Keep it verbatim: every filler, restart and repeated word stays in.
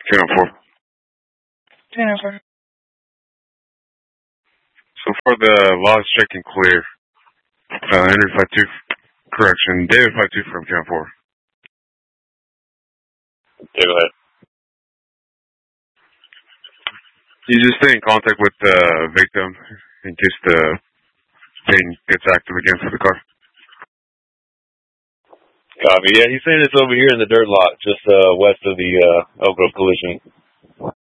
ten four. ten four. So for the loss check and clear, uh, Henry five two, correction, David five two from ten four. Okay, go ahead. You just stay in contact with the victim in case the thing gets active again for the car. Copy. Yeah, he's saying it's over here in the dirt lot, just uh, west of the uh, Elk Grove collision.